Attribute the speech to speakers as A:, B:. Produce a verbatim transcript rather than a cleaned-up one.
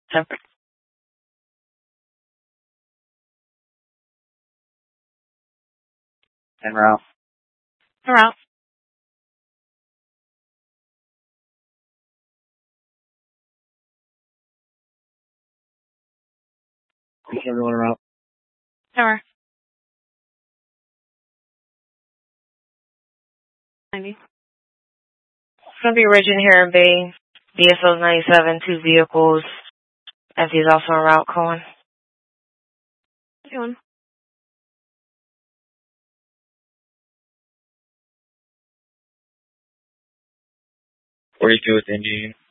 A: Separate. En route. En route. Is everyone en route? Sure. ninety. It's going to be Origin here in Bay. B S O ninety-seven, two vehicles. F D is also en route, Cohen. Doing. forty-two with Indian.